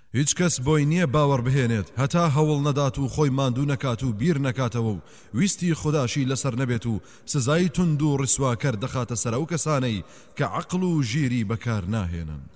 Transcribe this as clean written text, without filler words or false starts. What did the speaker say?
هیچ کەس بۆی نییە باوەڕ بهێنێت هەتا هەوڵ نەدات و خۆی ماندوو نەکات و بیر نەکاتەوە و ویستی خوداشی لەسەر نەبێت و سزای تند و ڕسواکەر دەخاتە سەر ئەو کەسانەی کە عەقڵ و ژیری بەکار ناهێنن.